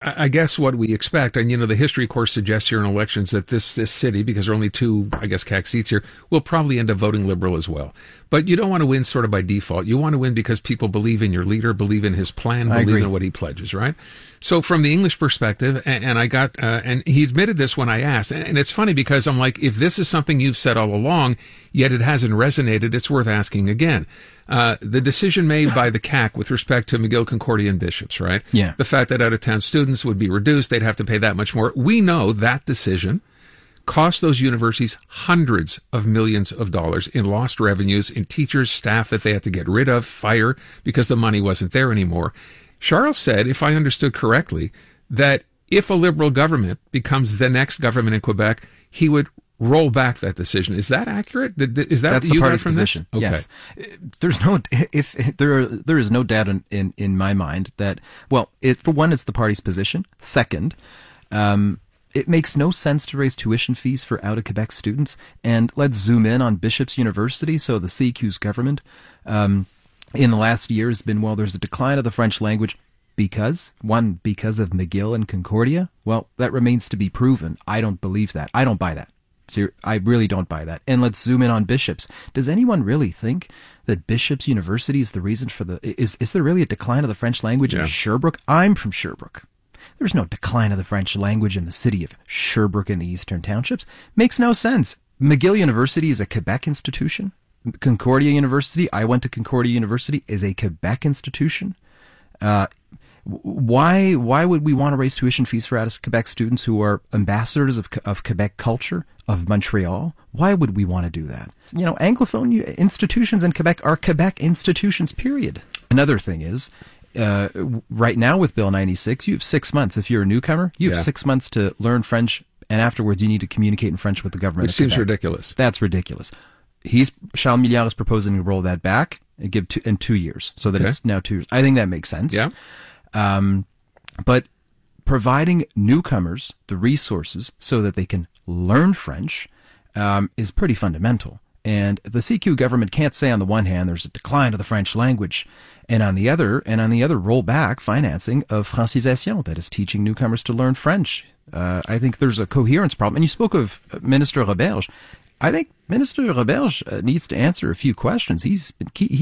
I guess what we expect, and the history course suggests here in elections that this city, because there are only two, I guess, CAC seats here, will probably end up voting Liberal as well. But you don't want to win sort of by default. You want to win because people believe in your leader, believe in his plan, believe in what he pledges, right? So from the English perspective, and he admitted this when I asked, and it's funny because I'm like, if this is something you've said all along, yet it hasn't resonated, it's worth asking again. The decision made by the CAC with respect to McGill, Concordia, and Bishops, right? Yeah. The fact that out-of-town students would be reduced, they'd have to pay that much more. We know that decision cost those universities hundreds of millions of dollars in lost revenues, in teachers, staff that they had to get rid of, fire, because the money wasn't there anymore. Charles said, if I understood correctly, that if a Liberal government becomes the next government in Quebec, he would roll back that decision. Is that accurate? Is that That's what you the got party's from position? This? Okay. Yes. There is no doubt in my mind that, well, for one, it's the party's position. Second, it makes no sense to raise tuition fees for out-of-Quebec students. And let's zoom in on Bishops University. So the CQ's government in the last year has been, well, there's a decline of the French language because of McGill and Concordia. Well, that remains to be proven. I don't believe that. I don't buy that. I really don't buy that. And let's zoom in on Bishops. Does anyone really think that Bishops University is the reason for is there really a decline of the French language in Sherbrooke? I'm from Sherbrooke. There's no decline of the French language in the city of Sherbrooke in the Eastern Townships. Makes no sense. McGill University is a Quebec institution. Concordia University, I went to Concordia University, is a Quebec institution. Why would we want to raise tuition fees for out-of-Quebec students who are ambassadors of Quebec culture, of Montreal? Why would we want to do that? Anglophone institutions in Quebec are Quebec institutions, period. Another thing is, right now with Bill 96, you have 6 months. If you're a newcomer, you have 6 months to learn French, and afterwards you need to communicate in French with the government. Which seems ridiculous. That's ridiculous. Charles Milliard is proposing to roll that back and give in 2 years, so that it's now 2 years. I think that makes sense. Yeah. But providing newcomers the resources so that they can learn French is pretty fundamental. And the CQ government can't say on the one hand there's a decline of the French language, and on the other roll back financing of francisation, that is teaching newcomers to learn French. I think there's a coherence problem. And you spoke of Minister Roberge. I think Minister Roberge needs to answer a few questions. He's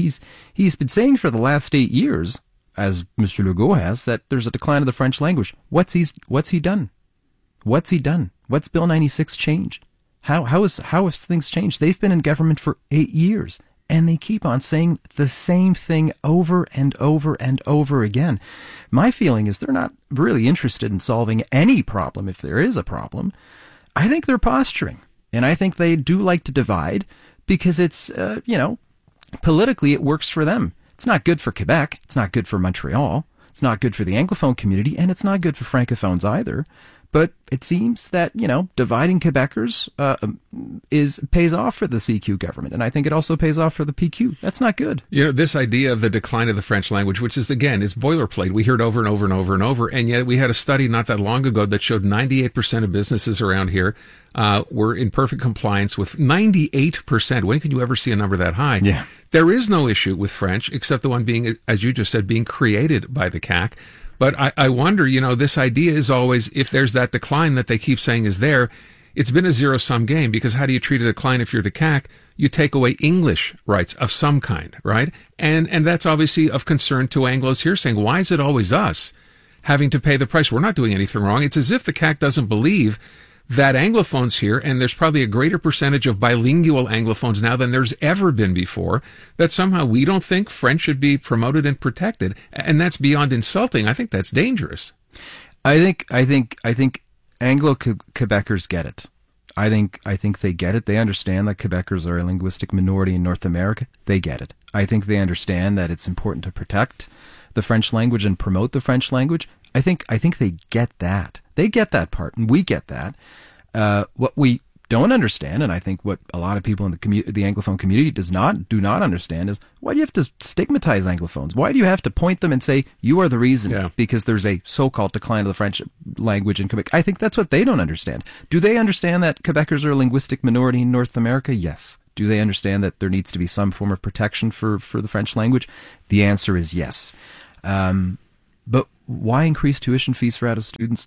been saying for the last 8 years, as Mr. Legault has, that there's a decline of the French language. What's he done? What's he done? What's Bill 96 changed? How has things changed? They've been in government for 8 years, and they keep on saying the same thing over and over and over again. My feeling is they're not really interested in solving any problem, if there is a problem. I think they're posturing, and I think they do like to divide because it's, politically it works for them. It's not good for Quebec. It's not good for Montreal. It's not good for the Anglophone community, and it's not good for Francophones either. But it seems that, dividing Quebecers pays off for the CQ government, and I think it also pays off for the PQ. That's not good. This idea of the decline of the French language, which is, again, is boilerplate. We hear it over and over and over and over, and yet we had a study not that long ago that showed 98% of businesses around here were in perfect compliance with 98%. When can you ever see a number that high? Yeah. There is no issue with French, except the one being, as you just said, being created by the CAC. But I wonder, this idea is always, if there's that decline that they keep saying is there, it's been a zero-sum game, because how do you treat a decline if you're the CAC? You take away English rights of some kind, right? And that's obviously of concern to Anglos here, saying, why is it always us having to pay the price? We're not doing anything wrong. It's as if the CAC doesn't believe that Anglophones here, and there's probably a greater percentage of bilingual Anglophones now than there's ever been before, that somehow we don't think French should be promoted and protected, and that's beyond insulting. I think that's dangerous. I think Anglo-Quebecers get it. I think they get it. They understand that Quebecers are a linguistic minority in North America. They get it. I think they understand that it's important to protect the French language and promote the French language. I think they get that. They get that part, and we get that. What we don't understand, and I think what a lot of people in the Anglophone community do not understand, is why do you have to stigmatize Anglophones? Why do you have to point them and say you are the reason because there's a so-called decline of the French language in Quebec? I think that's what they don't understand. Do they understand that Quebecers are a linguistic minority in North America? Yes. Do they understand that there needs to be some form of protection for the French language? The answer is yes. But why increase tuition fees for out of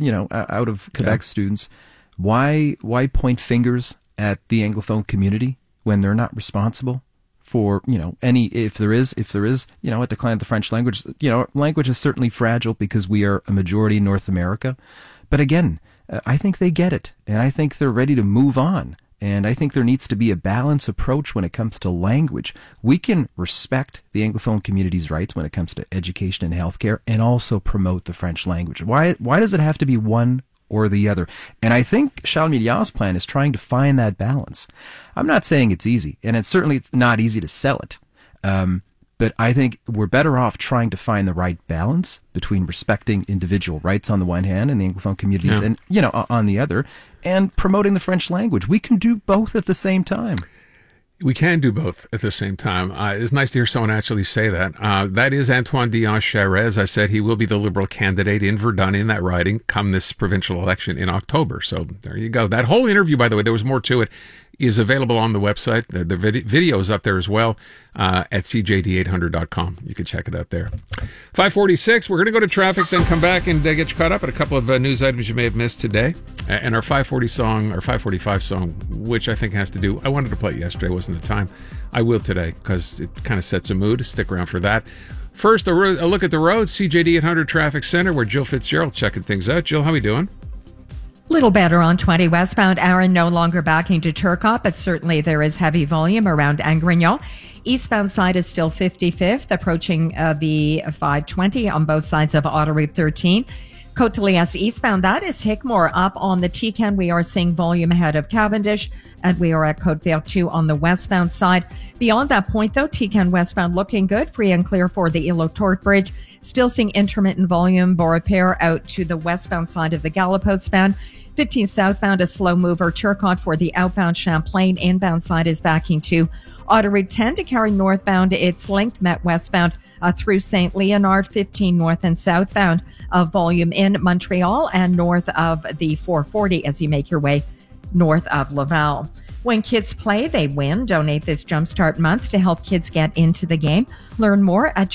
Quebec students? Why point fingers at the Anglophone community when they're not responsible for, if there is, a decline of the French language? Language is certainly fragile because we are a majority in North America. But again, I think they get it, and I think they're ready to move on. And I think there needs to be a balanced approach when it comes to language. We can respect the Anglophone community's rights when it comes to education and healthcare, and also promote the French language. Why does it have to be one or the other? And I think Charles Milliard's plan is trying to find that balance. I'm not saying it's easy, and it's certainly not easy to sell it. But I think we're better off trying to find the right balance between respecting individual rights on the one hand and the Anglophone communities and, on the other, and promoting the French language. We can do both at the same time. We can do both at the same time. It's nice to hear someone actually say that. That is Antoine Dion-Charest. As I said, he will be the Liberal candidate in Verdun in that riding come this provincial election in October. So there you go. That whole interview, by the way, there was more to it, is available on the website. The video is up there as well at cjd800.com. You can check it out there. 546, we're going to go to traffic, then come back and get you caught up on a couple of news items you may have missed today. And our 545 song, which I think has to do, I wanted to play it yesterday, wasn't the time. I will today because it kind of sets a mood. Stick around for that. First, a look at the roads, CJD 800 Traffic Center, where Jill Fitzgerald checking things out. Jill, how we doing? Little better on 20 westbound. Aaron no longer backing to Turcotte, but certainly there is heavy volume around Angrignon. Eastbound side is still 55th, approaching the 520 on both sides of Autoroute 13. Côte-de-Liesse eastbound, that is Hickmore. Up on the Tecan, we are seeing volume ahead of Cavendish, and we are at Côte-Vertu on the westbound side. Beyond that point, though, Tecan westbound looking good, free and clear for the Île-aux-Tortes Bridge. Still seeing intermittent volume, Beaurepaire out to the westbound side of the Galapagos span. 15 southbound, a slow mover. Turcotte for the outbound Champlain. Inbound side is backing to Autoroute 10 to carry northbound. Its length met westbound through St. Leonard. 15 north and southbound of volume in Montreal and north of the 440 as you make your way north of Laval. When kids play, they win. Donate this Jumpstart month to help kids get into the game. Learn more at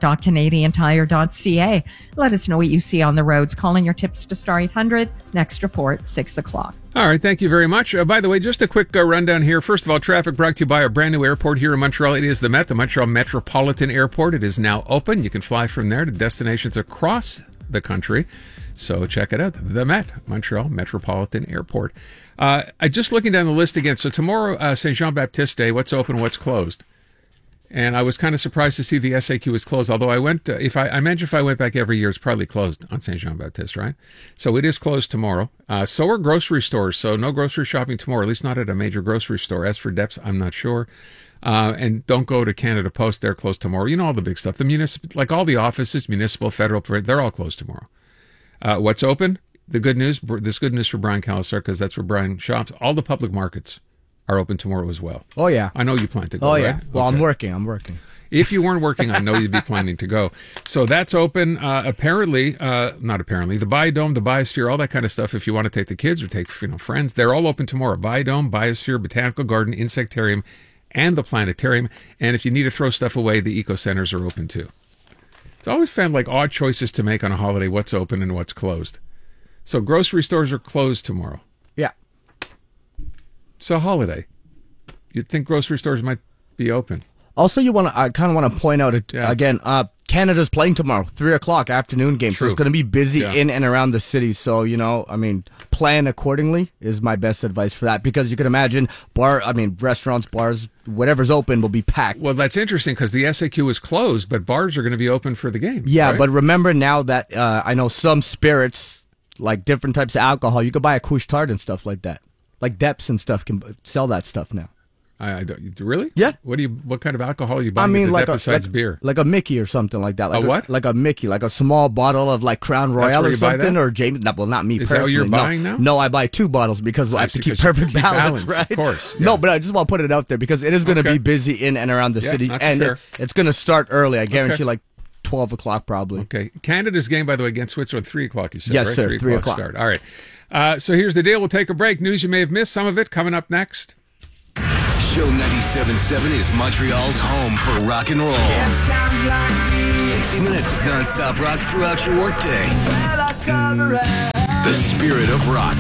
jumpstart.canadiantire.ca. Let us know what you see on the roads. Calling your tips to Star 800. Next report, 6 o'clock. All right, thank you very much. By the way, just a quick rundown here. First of all, traffic brought to you by our brand new airport here in Montreal. It is the Met, the Montreal Metropolitan Airport. It is now open. You can fly from there to destinations across the country. So check it out. The Met, Montreal Metropolitan Airport. I just looking down the list again. So tomorrow, St. Jean-Baptiste Day, what's open, what's closed? And I was kind of surprised to see the SAQ was closed. Although I went, if I imagine if I went back every year, it's probably closed on St. Jean-Baptiste, right? So it is closed tomorrow. So are grocery stores. So no grocery shopping tomorrow, at least not at a major grocery store. As for Depps, I'm not sure. And don't go to Canada Post. They're closed tomorrow. You know, all the big stuff. The municipal, like all the offices, municipal, federal, they're all closed tomorrow. What's open? The good news, this good news for Brian Callister, because that's where Brian shops. All the public markets are open tomorrow as well. Oh, yeah. I know you plan to go, Oh, yeah. right? Well, Okay. I'm working. If you weren't working, I know you'd be planning to go. So that's open. Apparently, not apparently, the Biodome, the Biosphere, all that kind of stuff. If you want to take the kids or take friends, they're all open tomorrow. Biodome, Biosphere, Botanical Garden, Insectarium, and the Planetarium. And if you need to throw stuff away, the Eco Centers are open too. It's always found like odd choices to make on a holiday, what's open and what's closed. So grocery stores are closed tomorrow. Yeah. It's a holiday. You'd think grocery stores might be open. Also, I kind of want to point out again. Canada's playing tomorrow, 3:00 afternoon game. True. So it's going to be busy Yeah. in and around the city. So plan accordingly is my best advice for that, because you can imagine restaurants, bars, whatever's open will be packed. Well, that's interesting because the SAQ is closed, but bars are going to be open for the game. Yeah, right? but remember now that I know some spirits, like different types of alcohol, you could buy a Couche-Tard and stuff like that. Like Depps and stuff can sell that stuff now. I don't, really? Yeah. What kind of alcohol are you buying besides beer? Like a Mickey or something like that. Like a what? Like a Mickey, like a small bottle of like Crown Royal where or you buy something, that? or James. No, well, not me Is that personally. what you're buying now? No, I buy 2 bottles because I have to keep because you perfect keep balance, balance, right? of course, yeah. No, but I just want to put it out there because it is going to Okay. be busy in and around the Yeah, city, that's and fair. it's going to start early. I guarantee Okay. like 12 o'clock probably. Okay. Canada's game, by the way, against Switzerland, 3:00, you said, Yes, right? sir, 3 o'clock. start. All right. So here's the deal. We'll take a break. News you may have missed, some of it coming up next. Show 97.7 is Montreal's home for rock and roll. 60 minutes of non-stop rock throughout your workday. The spirit of rock.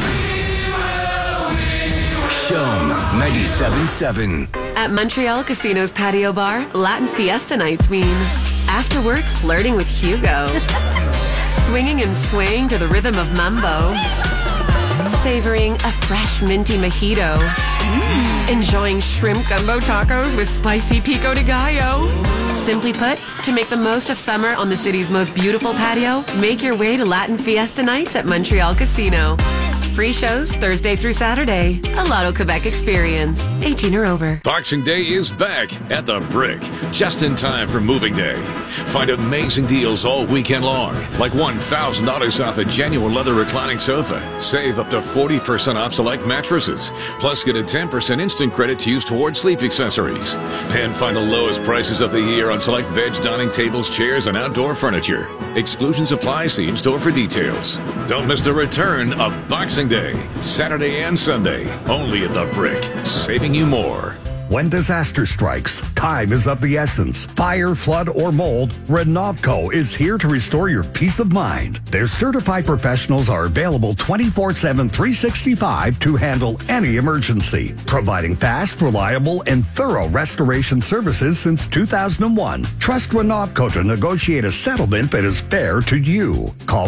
Shown 97.7. At Montreal Casino's patio bar, Latin Fiesta nights mean after work flirting with Hugo, swinging and swaying to the rhythm of mambo, savoring a fresh minty mojito, enjoying shrimp gumbo tacos with spicy pico de gallo. Simply put, to make the most of summer on the city's most beautiful patio, make your way to Latin Fiesta nights at Montreal Casino. Free shows Thursday through Saturday. A Lotto Quebec experience. 18 or over. Boxing Day is back at the Brick, just in time for moving day. Find amazing deals all weekend long, like $1,000 off a genuine leather reclining sofa. Save up to 40% off select mattresses. Plus, get a 10% instant credit to use towards sleep accessories. And find the lowest prices of the year on select veg dining tables, chairs, and outdoor furniture. Exclusions apply. See in-store for details. Don't miss the return of Boxing Day, Saturday and Sunday, only at the Brick, saving you more. When disaster strikes, time is of the essence. Fire, flood, or mold, Renovco is here to restore your peace of mind. Their certified professionals are available 24/7, 365 to handle any emergency, providing fast, reliable, and thorough restoration services since 2001. Trust Renovco to negotiate a settlement that is fair to you. Call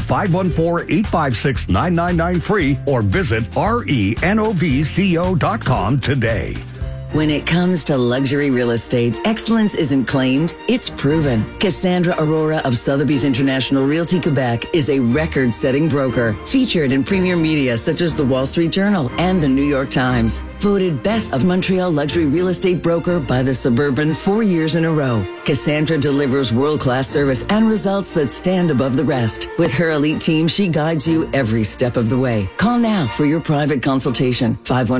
514-856-9993 or visit renovco.com today. When it comes to luxury real estate, excellence isn't claimed, it's proven. Cassandra Aurora of Sotheby's International Realty Quebec is a record-setting broker, featured in premier media such as the Wall Street Journal and the New York Times. Voted Best of Montreal Luxury Real Estate Broker by the Suburban 4 years in a row. Cassandra delivers world-class service and results that stand above the rest. With her elite team, she guides you every step of the way. Call now for your private consultation.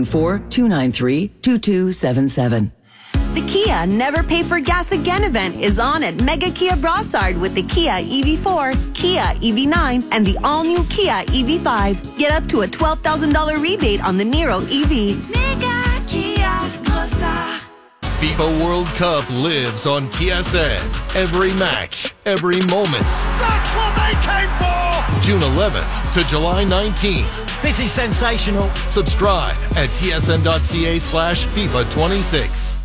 514-293-2277. The Kia Never Pay for Gas Again event is on at Mega Kia Brossard with the Kia EV4, Kia EV9, and the all-new Kia EV5. Get up to a $12,000 rebate on the Niro EV. Mega Kia Brossard. FIFA World Cup lives on TSN. Every match, every moment. That's what they came for! June 11th to July 19th. This is sensational. Subscribe at tsn.ca/FIFA26.